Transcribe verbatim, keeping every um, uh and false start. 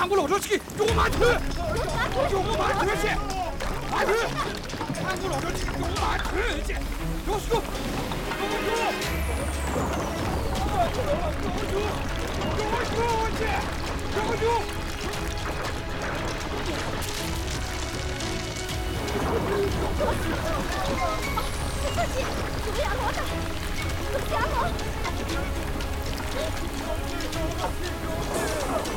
看我老着去，给我马腿，给我马腿去，马腿，看我老着去，给我马腿去，给我去，给我去，给我去，给我去。 快去！有两罗的，有两罗。